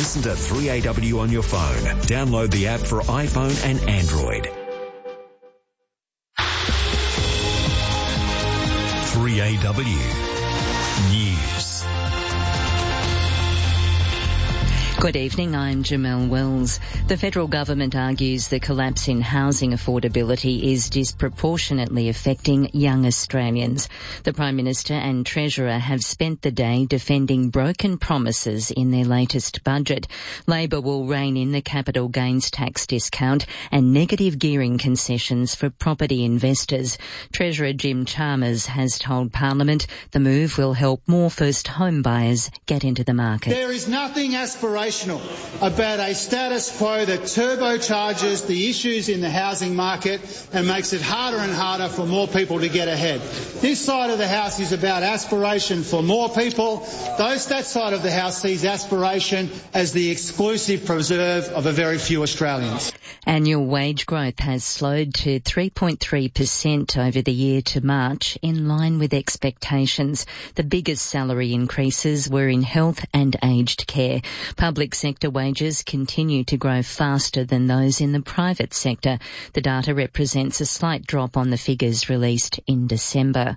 Listen to 3AW on your phone. Download the app for iPhone and Android. 3AW News. Good evening, I'm Jamelle Wells. The federal government argues the collapse in housing affordability is disproportionately affecting young Australians. The Prime Minister and Treasurer have spent the day defending broken promises in their latest budget. Labor will rein in the capital gains tax discount and negative gearing concessions for property investors. Treasurer Jim Chalmers has told Parliament the move will help more first home buyers get into the market. There is nothing aspirational about a status quo that turbocharges the issues in the housing market and makes it harder and harder for more people to get ahead. This side of the House is about aspiration for more people. That side of the House sees aspiration as the exclusive preserve of a very few Australians. Annual wage growth has slowed to 3.3% over the year to March, in line with expectations. The biggest salary increases were in health and aged care. Public sector wages continue to grow faster than those in the private sector. The data represents a slight drop on the figures released in December.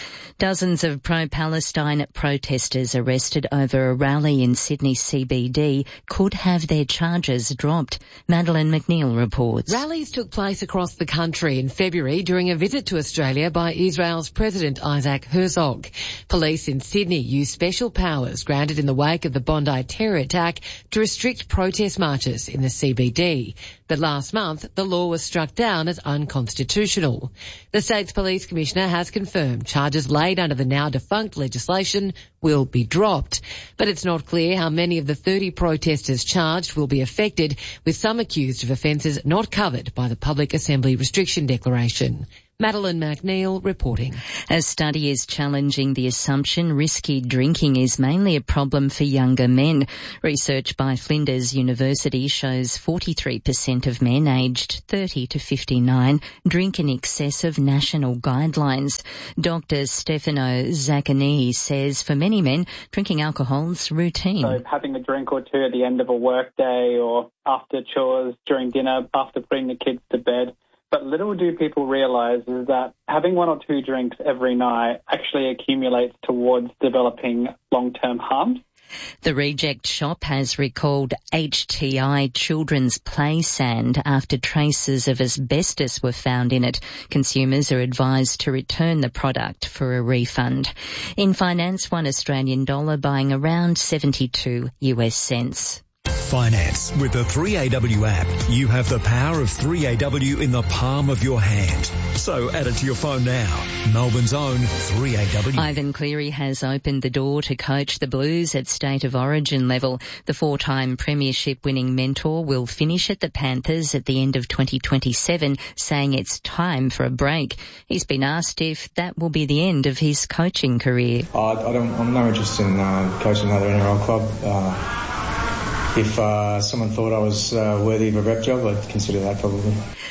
Dozens of pro-Palestine protesters arrested over a rally in Sydney CBD could have their charges dropped. Madeleine McNeil reports. Rallies took place across the country in February during a visit to Australia by Israel's President Isaac Herzog. Police in Sydney used special powers granted in the wake of the Bondi terror attack to restrict protest marches in the CBD. But last month, the law was struck down as unconstitutional. The state's police commissioner has confirmed charges laid under the now-defunct legislation will be dropped. But it's not clear how many of the 30 protesters charged will be affected, with some accused of offences not covered by the Public Assembly Restriction Declaration. Madeleine McNeil reporting. A study is challenging the assumption risky drinking is mainly a problem for younger men. Research by Flinders University shows 43% of men aged 30 to 59 drink in excess of national guidelines. Dr. Stefano Zacconi says for many men, drinking alcohol's routine. So having a drink or two at the end of a work day or after chores, during dinner, after putting the kids to bed. But little do people realise is that having one or two drinks every night actually accumulates towards developing long-term harms. The Reject Shop has recalled HTI children's play sand after traces of asbestos were found in it. Consumers are advised to return the product for a refund. In finance, $1 Australian buying around 72 US cents. Finance. With the 3AW app, you have the power of 3AW in the palm of your hand. So add it to your phone now. Melbourne's own 3AW. Ivan Cleary has opened the door to coach the Blues at State of Origin level. The four-time premiership-winning mentor will finish at the Panthers at the end of 2027, saying it's time for a break. He's been asked if that will be the end of his coaching career. I'm no interest in coaching another NRL club. If someone thought I was worthy of a rep job, I'd consider that probably.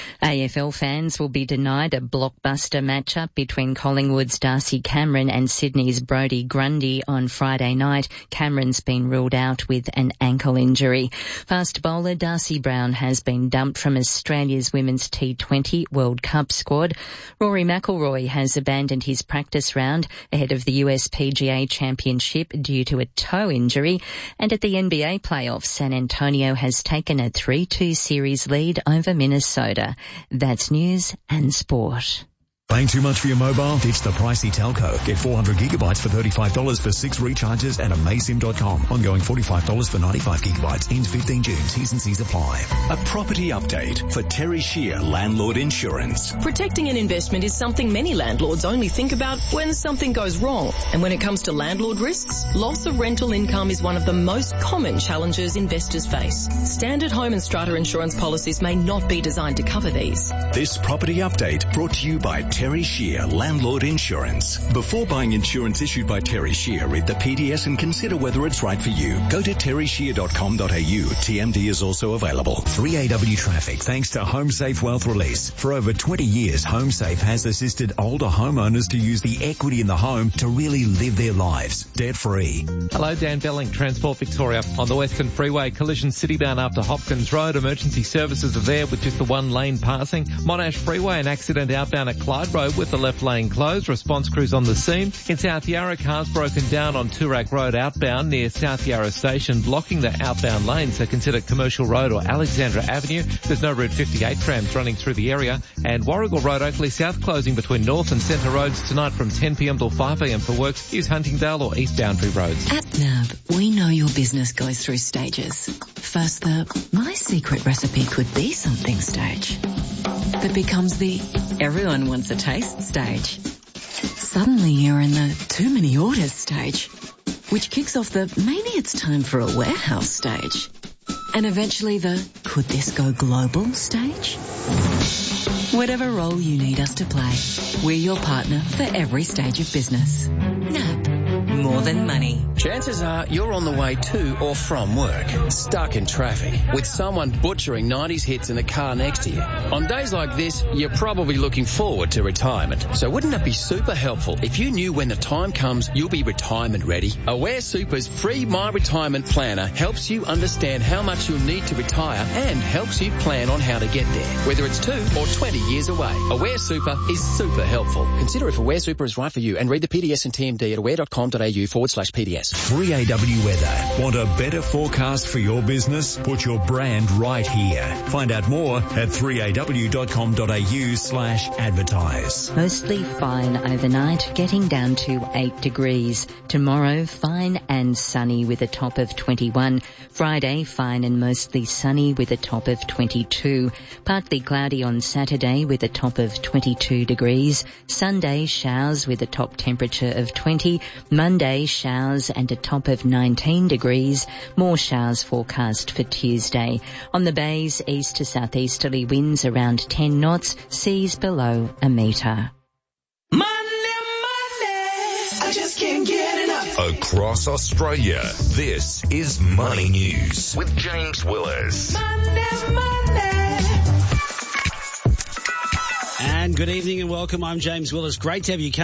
AFL fans will be denied a blockbuster matchup between Collingwood's Darcy Cameron and Sydney's Brodie Grundy on Friday night. Cameron's been ruled out with an ankle injury. Fast bowler Darcy Brown has been dumped from Australia's Women's T20 World Cup squad. Rory McIlroy has abandoned his practice round ahead of the US PGA Championship due to a toe injury. And at the NBA playoffs, San Antonio has taken a 3-2 series lead over Minnesota. That's news and sport. Paying too much for your mobile? Ditch the pricey telco. Get 400 gigabytes for $35 for 6 recharges at amasim.com. Ongoing $45 for 95 gigabytes. Ends 15 June. T's and C's apply. A property update for Terry Shear Landlord Insurance. Protecting an investment is something many landlords only think about when something goes wrong. And when it comes to landlord risks, loss of rental income is one of the most common challenges investors face. Standard home and strata insurance policies may not be designed to cover these. This property update brought to you by Terry Shear Landlord Insurance. Before buying insurance issued by Terry Shear, read the PDS and consider whether it's right for you. Go to terryshear.com.au. TMD is also available. 3AW Traffic, thanks to HomeSafe Wealth Release. For over 20 years, HomeSafe has assisted older homeowners to use the equity in the home to really live their lives debt-free. Hello, Dan Belling, Transport Victoria. On the Western Freeway, collision citybound after Hopkins Road. Emergency services are there with just the one lane passing. Monash Freeway, an accident outbound at Clyde Road with the left lane closed. Response crews on the scene. In South Yarra, cars broken down on Toorak Road outbound near South Yarra Station, blocking the outbound lane, so consider Commercial Road or Alexandra Avenue. There's no Route 58 trams running through the area. And Warrigal Road, Oakley South, closing between North and Centre Roads tonight from 10pm till 5am for works. Use Huntingdale or East Boundary Roads. At NAB, we know your business goes through stages. First, the my secret recipe could be something stage. That becomes the everyone wants a taste stage. Suddenly you're in the too many orders stage, which kicks off the maybe it's time for a warehouse stage. And eventually the could this go global stage? Whatever role you need us to play, we're your partner for every stage of business. NAB. More than money. Chances are you're on the way to or from work, stuck in traffic, with someone butchering 90s hits in the car next to you. On days like this, you're probably looking forward to retirement. So wouldn't it be super helpful if you knew when the time comes you'll be retirement ready? Aware Super's free My Retirement Planner helps you understand how much you'll need to retire and helps you plan on how to get there, whether it's 2 or 20 years away. Aware Super is super helpful. Consider if Aware Super is right for you and read the PDS and TMD at aware.com.au/PDS. 3AW Weather. Want a better forecast for your business? Put your brand right here. Find out more at 3aw.com.au/advertise. Mostly fine overnight, getting down to 8 degrees. Tomorrow, fine and sunny with a top of 21. Friday, fine and mostly sunny with a top of 22. Partly cloudy on Saturday with a top of 22 degrees. Sunday, showers with a top temperature of 20. Monday, showers and a top of 19 degrees. More showers forecast for Tuesday. On the bays, east to southeasterly winds around 10 knots, seas below a metre. I just can't get enough. Across Australia, this is Money News with James Willis. Money. And good evening and welcome. I'm James Willis. Great to have you.